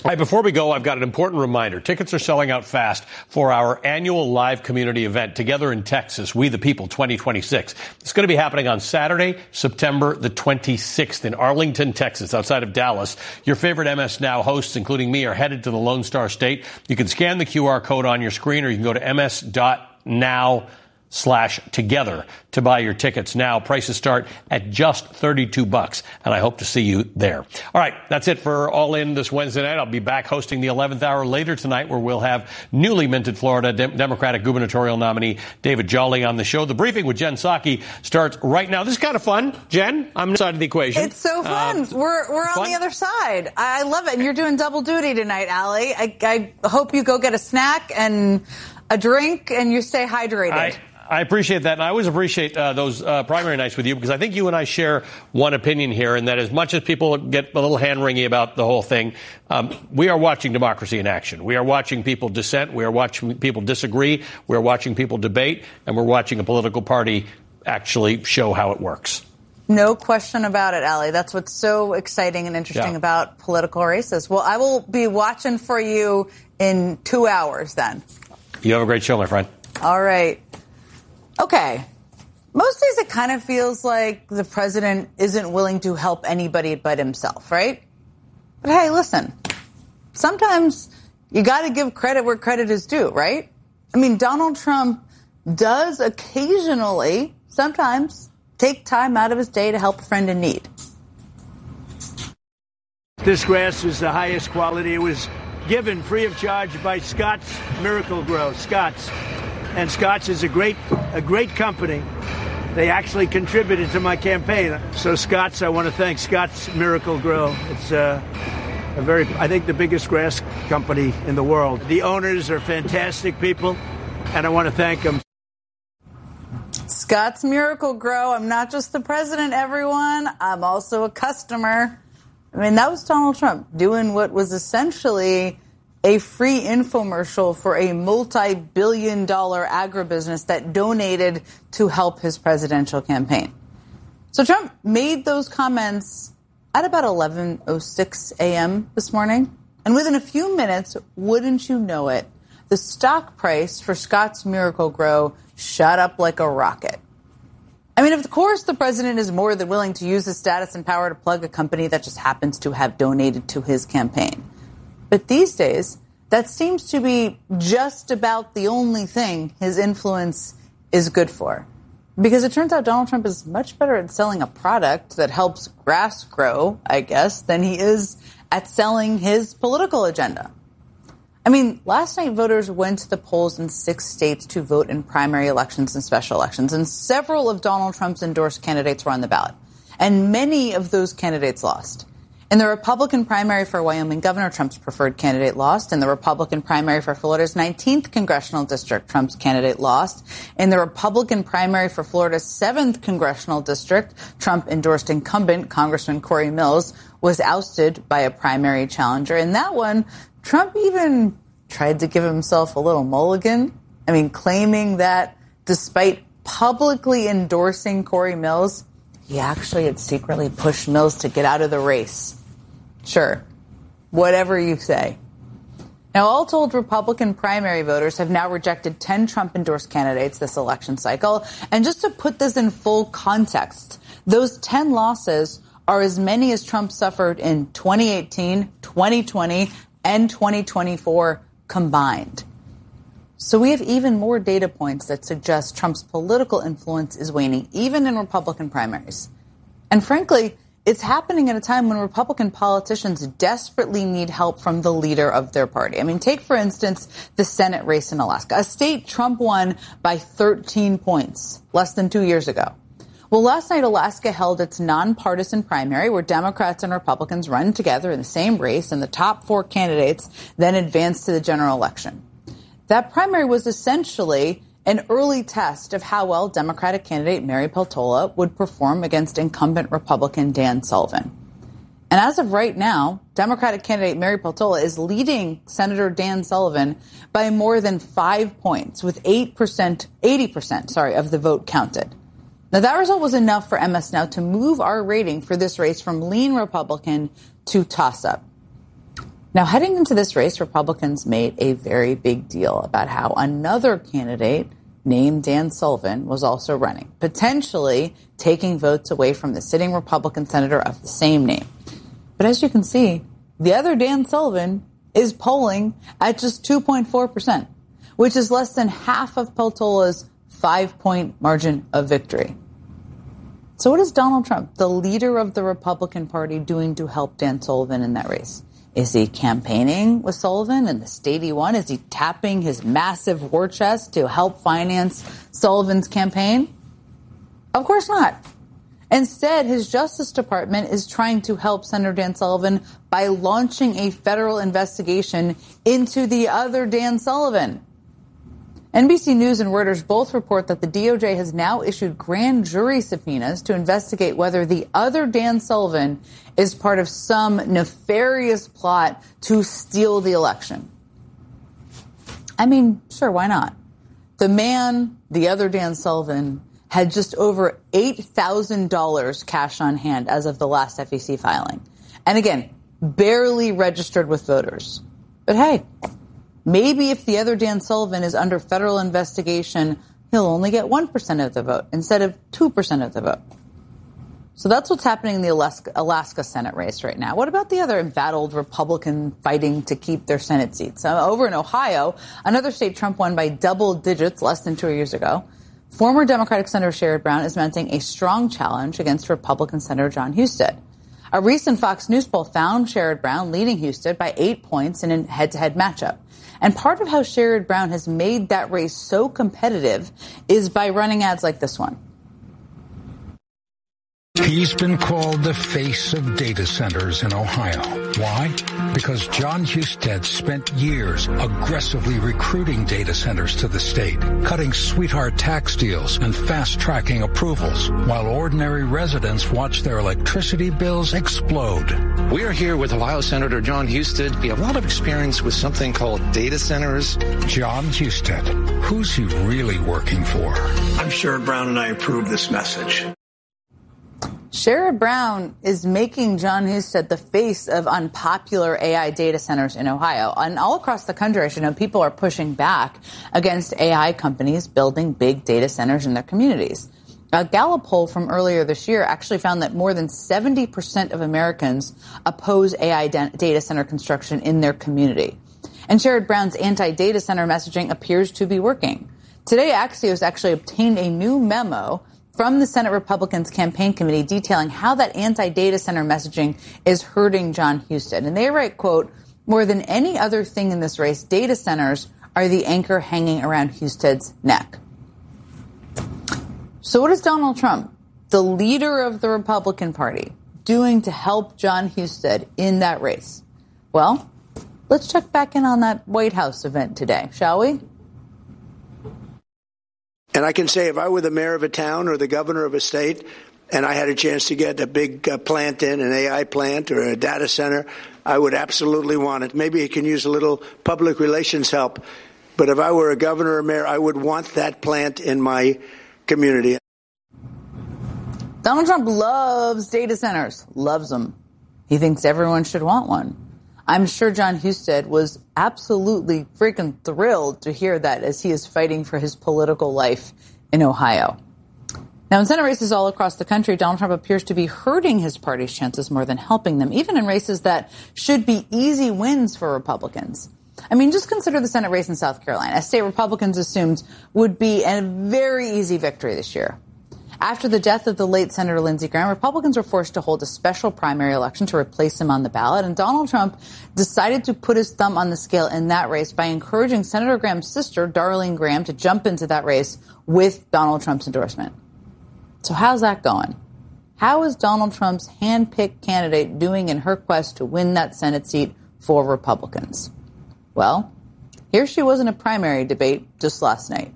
All right, before we go, I've got an important reminder. Tickets are selling out fast for our annual live community event, Together in Texas, We the People 2026. It's going to be happening on Saturday, September the 26th in Arlington, Texas, outside of Dallas. Your favorite MS Now hosts, including me, are headed to the Lone Star State. You can scan the QR code on your screen, or you can go to ms.now/together to buy your tickets now. Prices start at just $32, and I hope to see you there. All right, that's it for All In this Wednesday night. I'll be back hosting the 11th hour later tonight, where we'll have newly minted Florida Democratic gubernatorial nominee David Jolly on the show. The briefing with Jen Psaki starts right now. This is kind of fun. Jen, I'm on the side of the equation. It's so fun. We're on the other side. I love it. And you're doing double duty tonight, Allie. I hope you go get a snack and a drink and you stay hydrated. I appreciate that, and I always appreciate those primary nights with you, because I think you and I share one opinion here, and that as much as people get a little hand-wringy about the whole thing, we are watching democracy in action. We are watching people dissent. We are watching people disagree. We are watching people debate, and we're watching a political party actually show how it works. No question about it, Allie. That's what's so exciting and interesting about political races. Well, I will be watching for you in 2 hours then. You have a great show, my friend. All right. Okay. Most days it kind of feels like the president isn't willing to help anybody but himself, right? But hey, listen, sometimes you got to give credit where credit is due, right? I mean, Donald Trump does occasionally, sometimes, take time out of his day to help a friend in need. This grass is the highest quality. It was given free of charge by Scott's Miracle-Gro. Scott's. And Scott's is a great company. They actually contributed to my campaign. So Scott's, I want to thank Scott's Miracle-Gro. It's I think the biggest grass company in the world. The owners are fantastic people, and I want to thank them. Scott's Miracle-Gro. I'm not just the president, everyone. I'm also a customer. I mean, that was Donald Trump doing what was essentially a free infomercial for a multi-billion-dollar agribusiness that donated to help his presidential campaign. So Trump made those comments at about 11:06 a.m. this morning. And within a few minutes, wouldn't you know it, the stock price for Scott's Miracle-Gro shot up like a rocket. I mean, of course, the president is more than willing to use his status and power to plug a company that just happens to have donated to his campaign. But these days, that seems to be just about the only thing his influence is good for. Because it turns out Donald Trump is much better at selling a product that helps grass grow, I guess, than he is at selling his political agenda. I mean, last night voters went to the polls in 6 states to vote in primary elections and special elections, and several of Donald Trump's endorsed candidates were on the ballot. And many of those candidates lost. In the Republican primary for Wyoming governor, Trump's preferred candidate lost. In the Republican primary for Florida's 19th congressional district, Trump's candidate lost. In the Republican primary for Florida's 7th congressional district, Trump-endorsed incumbent Congressman Corey Mills was ousted by a primary challenger. In that one, Trump even tried to give himself a little mulligan. I mean, claiming that despite publicly endorsing Corey Mills, he actually had secretly pushed Mills to get out of the race. Sure, whatever you say. Now, all told, Republican primary voters have now rejected 10 Trump-endorsed candidates this election cycle. And just to put this in full context, those 10 losses are as many as Trump suffered in 2018, 2020, and 2024 combined. So we have even more data points that suggest Trump's political influence is waning, even in Republican primaries. And frankly, it's happening at a time when Republican politicians desperately need help from the leader of their party. I mean, take, for instance, the Senate race in Alaska, a state Trump won by 13 points less than 2 years ago. Well, last night, Alaska held its nonpartisan primary where Democrats and Republicans run together in the same race, and the top 4 candidates then advanced to the general election. That primary was essentially an early test of how well Democratic candidate Mary Peltola would perform against incumbent Republican Dan Sullivan. And as of right now, Democratic candidate Mary Peltola is leading Senator Dan Sullivan by more than 5 points, with 80% of the vote counted. Now, that result was enough for MS Now to move our rating for this race from lean Republican to toss-up. Now, heading into this race, Republicans made a very big deal about how another candidate named Dan Sullivan was also running, potentially taking votes away from the sitting Republican senator of the same name. But as you can see, the other Dan Sullivan is polling at just 2.4%, which is less than half of Peltola's 5-point margin of victory. So what is Donald Trump, the leader of the Republican Party, doing to help Dan Sullivan in that race? Is he campaigning with Sullivan in the state he won? Is he tapping his massive war chest to help finance Sullivan's campaign? Of course not. Instead, his Justice Department is trying to help Senator Dan Sullivan by launching a federal investigation into the other Dan Sullivan. NBC News and Reuters both report that the DOJ has now issued grand jury subpoenas to investigate whether the other Dan Sullivan is part of some nefarious plot to steal the election. I mean, sure, why not? The man, the other Dan Sullivan, had just over $8,000 cash on hand as of the last FEC filing. And again, barely registered with voters. But hey, maybe if the other Dan Sullivan is under federal investigation, he'll only get 1% of the vote instead of 2% of the vote. So that's what's happening in the Alaska Senate race right now. What about the other embattled Republican fighting to keep their Senate seats? Over in Ohio, another state Trump won by double digits less than 2 years ago, former Democratic Senator Sherrod Brown is mounting a strong challenge against Republican Senator Jon Husted. A recent Fox News poll found Sherrod Brown leading Husted by 8 points in a head-to-head matchup. And part of how Sherrod Brown has made that race so competitive is by running ads like this one. He's been called the face of data centers in Ohio. Why? Because Jon Husted spent years aggressively recruiting data centers to the state, cutting sweetheart tax deals and fast-tracking approvals, while ordinary residents watch their electricity bills explode. We are here with Ohio Senator Jon Husted. We have a lot of experience with something called data centers. Jon Husted. Who's he really working for? I'm Sherrod Brown, and I approve this message. Sherrod Brown is making Jon Husted the face of unpopular AI data centers in Ohio. And all across the country, I should know, people are pushing back against AI companies building big data centers in their communities. A Gallup poll from earlier this year actually found that more than 70% of Americans oppose AI data center construction in their community. And Sherrod Brown's anti-data center messaging appears to be working. Today, Axios actually obtained a new memo from the Senate Republicans campaign committee detailing how that anti-data center messaging is hurting Jon Husted. And they write, quote, more than any other thing in this race, data centers are the anchor hanging around Husted's neck. So what is Donald Trump, the leader of the Republican Party, doing to help Jon Husted in that race? Well, let's check back in on that White House event today, shall we? And I can say if I were the mayor of a town or the governor of a state and I had a chance to get a big plant in, an AI plant or a data center, I would absolutely want it. Maybe it can use a little public relations help. But if I were a governor or mayor, I would want that plant in my community. Donald Trump loves data centers, loves them. He thinks everyone should want one. I'm sure Jon Husted was absolutely freaking thrilled to hear that as he is fighting for his political life in Ohio. Now, in Senate races all across the country, Donald Trump appears to be hurting his party's chances more than helping them, even in races that should be easy wins for Republicans. I mean, just consider the Senate race in South Carolina, a state Republicans assumed would be a very easy victory this year. After the death of the late Senator Lindsey Graham, Republicans were forced to hold a special primary election to replace him on the ballot, and Donald Trump decided to put his thumb on the scale in that race by encouraging Senator Graham's sister, Darlene Graham, to jump into that race with Donald Trump's endorsement. So how's that going? How is Donald Trump's hand-picked candidate doing in her quest to win that Senate seat for Republicans? Well, here she was in a primary debate just last night.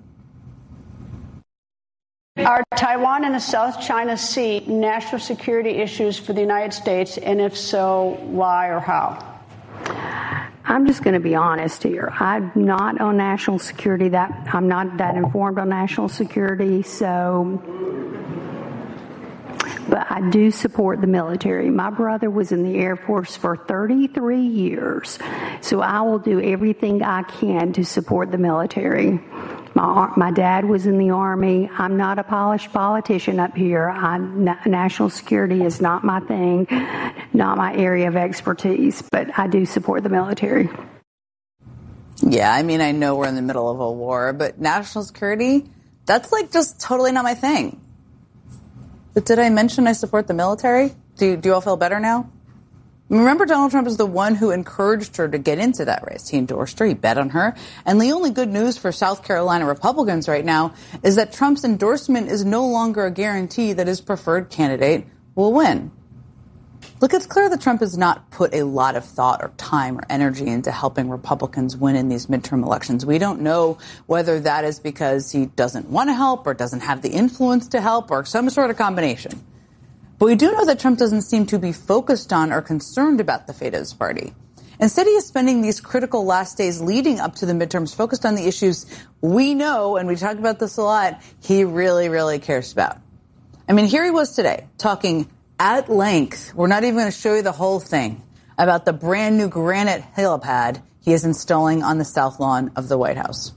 Are Taiwan and the South China Sea national security issues for the United States? And if so, why or how? I'm just going to be honest here. I'm not on national security. I'm not that informed on national security. So but I do support the military. My brother was in the Air Force for 33 years, so I will do everything I can to support the military. My dad was in the Army. I'm not a polished politician up here. National security is not my thing, not my area of expertise, but I do support the military. Yeah, I mean, I know we're in the middle of a war, but national security, that's like just totally not my thing. But did I mention I support the military? Do you all feel better now? Remember, Donald Trump is the one who encouraged her to get into that race. He endorsed her. He bet on her. And the only good news for South Carolina Republicans right now is that Trump's endorsement is no longer a guarantee that his preferred candidate will win. Look, it's clear that Trump has not put a lot of thought or time or energy into helping Republicans win in these midterm elections. We don't know whether that is because he doesn't want to help or doesn't have the influence to help or some sort of combination. But we do know that Trump doesn't seem to be focused on or concerned about the fate of his party. Instead, he is spending these critical last days leading up to the midterms focused on the issues we know, and we talk about this a lot, he really, really cares about. I mean, here he was today talking at length, we're not even going to show you the whole thing, about the brand new granite helipad he is installing on the south lawn of the White House.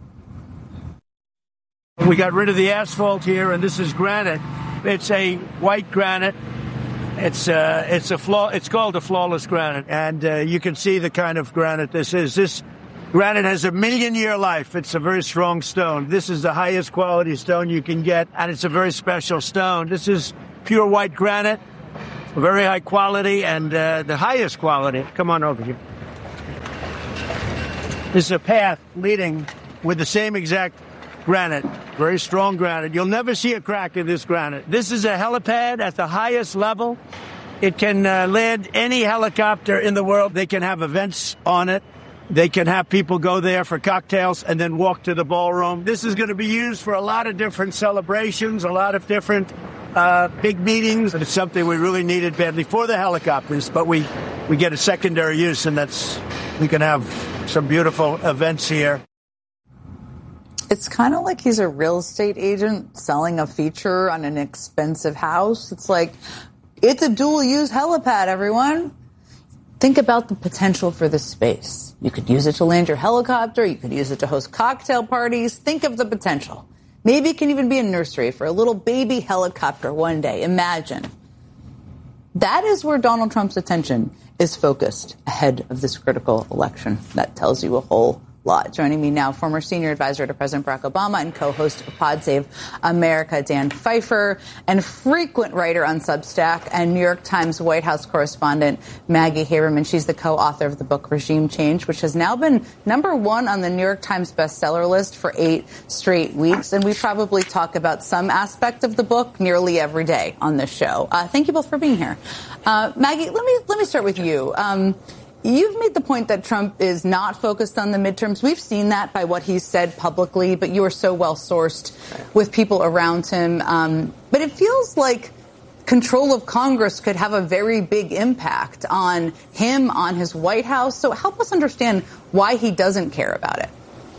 We got rid of the asphalt here, and this is granite. It's a white granite. It's called a flawless granite, and you can see the kind of granite this is. This granite has a 1,000,000-year life. It's a very strong stone. This is the highest quality stone you can get, and it's a very special stone. This is pure white granite, very high quality, and the highest quality. Come on over here. This is a path leading with the same exact granite, very strong granite. You'll never see a crack in this granite. This is a helipad at the highest level. It can land any helicopter in the world. They can have events on it. They can have people go there for cocktails and then walk to the ballroom. This is going to be used for a lot of different celebrations, a lot of different big meetings. And it's something we really needed badly for the helicopters, but we get a secondary use, and we can have some beautiful events here. It's kind of like he's a real estate agent selling a feature on an expensive house. It's like, it's a dual-use helipad, everyone. Think about the potential for this space. You could use it to land your helicopter. You could use it to host cocktail parties. Think of the potential. Maybe it can even be a nursery for a little baby helicopter one day. Imagine. That is where Donald Trump's attention is focused ahead of this critical election. That tells you a whole lot. Joining me now, former senior advisor to President Barack Obama and co-host of Pod Save America, Dan Pfeiffer, and frequent writer on Substack and New York Times White House correspondent Maggie Haberman. She's the co-author of the book Regime Change, which has now been #1 on the New York Times bestseller list for 8 straight weeks. And we probably talk about some aspect of the book nearly every day on this show. Thank you both for being here. Maggie, let me start with you. You've made the point that Trump is not focused on the midterms. We've seen that by what he's said publicly, but you are so well sourced with people around him. But it feels like control of Congress could have a very big impact on him, on his White House. So help us understand why he doesn't care about it.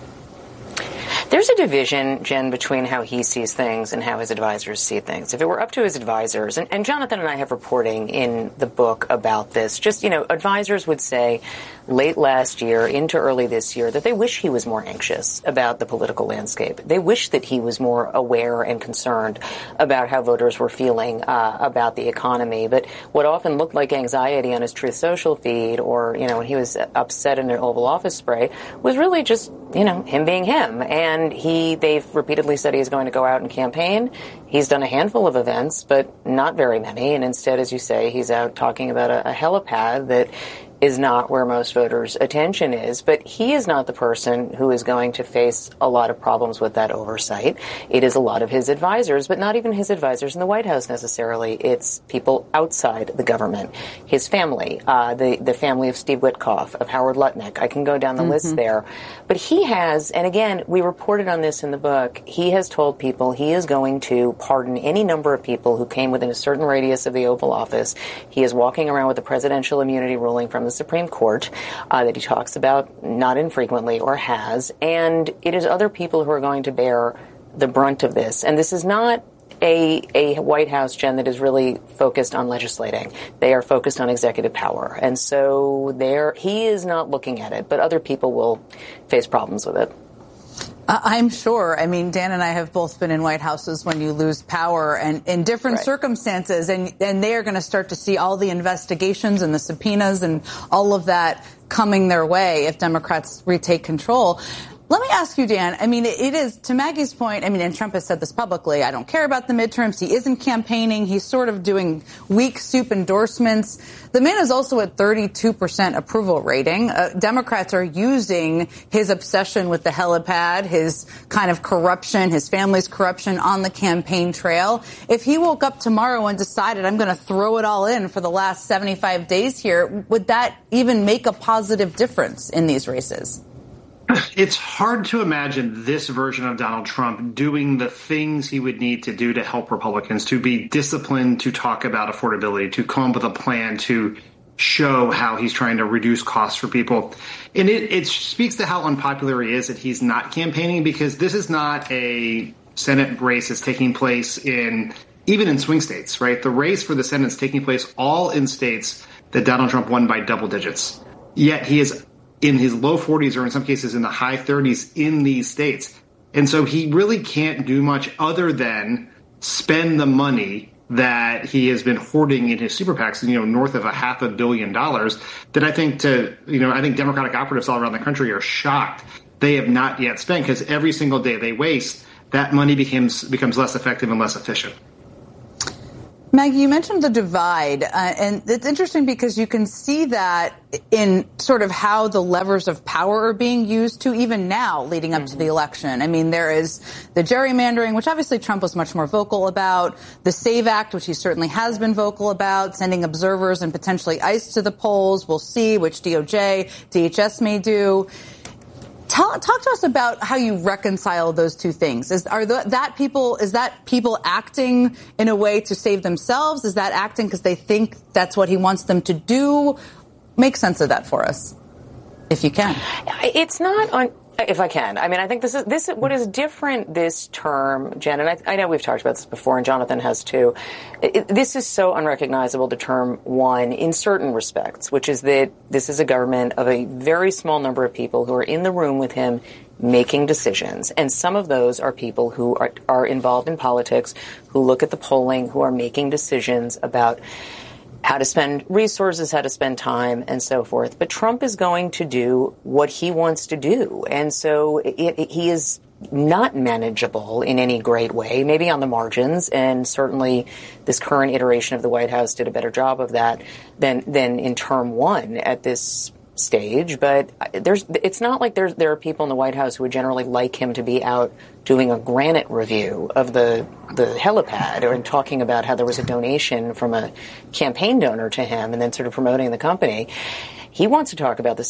There's a division, Jen, between how he sees things and how his advisors see things. If it were up to his advisors, and Jonathan and I have reporting in the book about this, just, advisors would say late last year into early this year that they wish he was more anxious about the political landscape. They wish that he was more aware and concerned about how voters were feeling about the economy. But what often looked like anxiety on his Truth Social feed or, when he was upset in an Oval Office spray was really just, him being him. And they've repeatedly said he's going to go out and campaign. He's done a handful of events, but not very many. And instead, as you say, he's out talking about a helipad that is not where most voters' attention is. But he is not the person who is going to face a lot of problems with that oversight. It is a lot of his advisors, but not even his advisors in the White House necessarily. It's people outside the government, his family, the family of Steve Witkoff, of Howard Lutnick. I can go down the list there. But he has, and again, we reported on this in the book, he has told people he is going to pardon any number of people who came within a certain radius of the Oval Office. He is walking around with a presidential immunity ruling from the Supreme Court that he talks about not infrequently or has, and it is other people who are going to bear the brunt of this. And this is not a White House, Jen, that is really focused on legislating. They are focused on executive power. And so he is not looking at it, but other people will face problems with it. I'm sure. I mean, Dan and I have both been in White Houses when you lose power and in different circumstances, and they are going to start to see all the investigations and the subpoenas and all of that coming their way if Democrats retake control. Let me ask you, Dan, I mean, it is, to Maggie's point, I mean, and Trump has said this publicly, I don't care about the midterms. He isn't campaigning. He's sort of doing weak soup endorsements. The man is also at 32% approval rating. Democrats are using his obsession with the helipad, his kind of corruption, his family's corruption on the campaign trail. If he woke up tomorrow and decided, I'm going to throw it all in for the last 75 days here, would that even make a positive difference in these races? It's hard to imagine this version of Donald Trump doing the things he would need to do to help Republicans, to be disciplined, to talk about affordability, to come up with a plan to show how he's trying to reduce costs for people. And it speaks to how unpopular he is that he's not campaigning, because this is not a Senate race that's taking place even in swing states, right? The race for the Senate is taking place all in states that Donald Trump won by double digits. Yet he is in his low 40s or in some cases in the high 30s in these states. And so he really can't do much other than spend the money that he has been hoarding in his super PACs, north of $500 million, that I think Democratic operatives all around the country are shocked they have not yet spent, because every single day they waste, that money becomes less effective and less efficient. Maggie, you mentioned the divide, and it's interesting because you can see that in sort of how the levers of power are being used to even now leading up to the election. I mean, there is the gerrymandering, which obviously Trump was much more vocal about, the SAVE Act, which he certainly has been vocal about, sending observers and potentially ICE to the polls. We'll see, which DOJ, DHS may do. Talk to us about how you reconcile those two things. Is that people acting in a way to save themselves? Is that acting because they think that's what he wants them to do? Make sense of that for us, if you can. It's not on. If I can. I mean, I think this is what is different this term, Jen, and I know we've talked about this before, and Jonathan has too. This is so unrecognizable to term one in certain respects, which is that this is a government of a very small number of people who are in the room with him making decisions. And some of those are people who are involved in politics, who look at the polling, who are making decisions about how to spend resources, how to spend time, and so forth. But Trump is going to do what he wants to do. And so he is not manageable in any great way, maybe on the margins. And certainly this current iteration of the White House did a better job of that than in term one at this stage. But it's not like there are people in the White House who would generally like him to be out doing a granite review of the helipad or talking about how there was a donation from a campaign donor to him and then sort of promoting the company. He wants to talk about the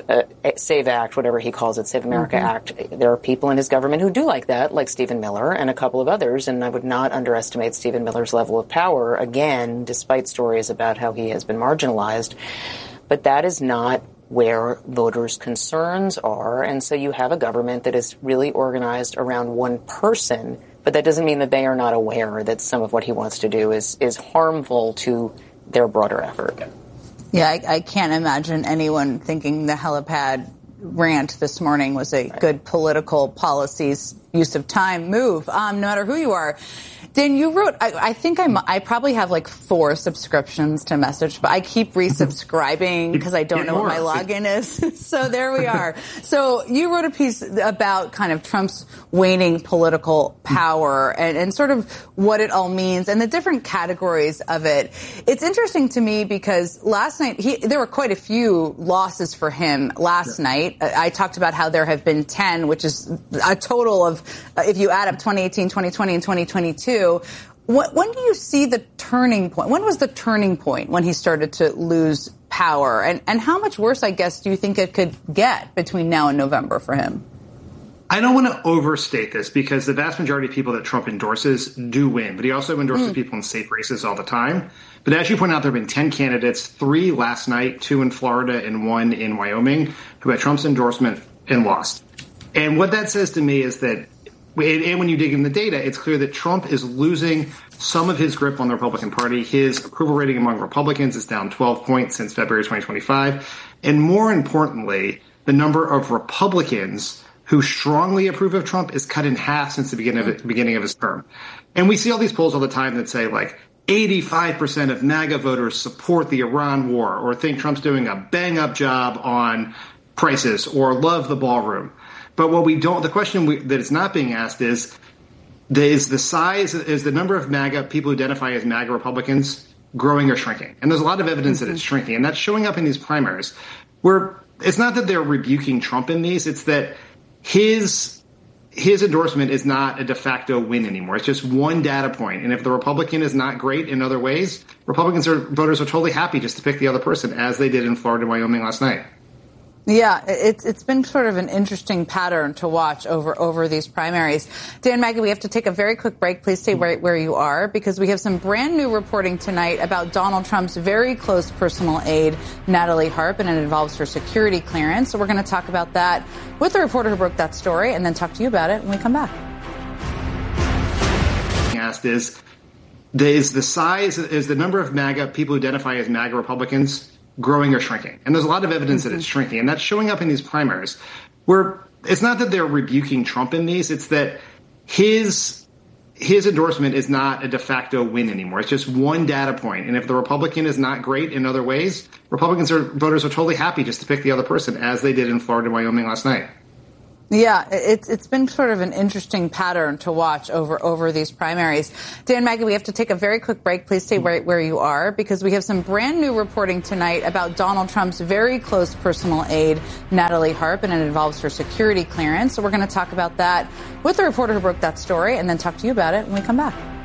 SAVE Act, whatever he calls it, Save America Act. There are people in his government who do like that, like Stephen Miller and a couple of others, and I would not underestimate Stephen Miller's level of power, again, despite stories about how he has been marginalized. But that is not where voters' concerns are. And so you have a government that is really organized around one person, but that doesn't mean that they are not aware that some of what he wants to do is harmful to their broader effort. Yeah, I can't imagine anyone thinking the helipad rant this morning was a good political policies use of time move, no matter who you are. Dan, you wrote, I think I probably have like 4 subscriptions to Message, but I keep resubscribing because I don't know what my login is. So there we are. So you wrote a piece about kind of Trump's waning political power and sort of what it all means and the different categories of it. It's interesting to me because last night, there were quite a few losses for him last night. I talked about how there have been 10, which is a total of, if you add up 2018, 2020, and 2022, when do you see the turning point? When was the turning point when he started to lose power? And how much worse, I guess, do you think it could get between now and November for him? I don't want to overstate this because the vast majority of people that Trump endorses do win, but he also endorses people in safe races all the time. But as you point out, there have been 10 candidates, 3 last night, 2 in Florida and 1 in Wyoming, who had Trump's endorsement and lost. And what that says to me is that And when you dig in the data, it's clear that Trump is losing some of his grip on the Republican Party. His approval rating among Republicans is down 12 points since February 2025. And more importantly, the number of Republicans who strongly approve of Trump is cut in half since the beginning of his term. And we see all these polls all the time that say, like, 85% of MAGA voters support the Iran war or think Trump's doing a bang-up job on prices or love the ballroom. But what we don't, the question that is not being asked is the number of MAGA people who identify as MAGA Republicans growing or shrinking? And there's a lot of evidence that it's shrinking, and that's showing up in these primaries where it's not that they're rebuking Trump in these, it's that his endorsement is not a de facto win anymore. It's just one data point. And if the Republican is not great in other ways, voters are totally happy just to pick the other person, as they did in Florida and Wyoming last night. Yeah, it's been sort of an interesting pattern to watch over these primaries. Dan, Maggie, we have to take a very quick break. Please stay right where you are, because we have some brand new reporting tonight about Donald Trump's very close personal aide, Natalie Harp, and it involves her security clearance. So we're going to talk about that with the reporter who broke that story and then talk to you about it when we come back. Asked is the number of MAGA people who identify as MAGA Republicans growing or shrinking? And there's a lot of evidence that it's shrinking, and that's showing up in these primaries where it's not that they're rebuking Trump in these, it's that his endorsement is not a de facto win anymore. It's just one data point. And if the Republican is not great in other ways, voters are totally happy just to pick the other person, as they did in Florida and Wyoming last night. Yeah, it's been sort of an interesting pattern to watch over these primaries. Dan, Maggie, we have to take a very quick break. Please stay right where you are, because we have some brand new reporting tonight about Donald Trump's very close personal aide, Natalie Harp, and it involves her security clearance. So we're going to talk about that with the reporter who broke that story and then talk to you about it when we come back.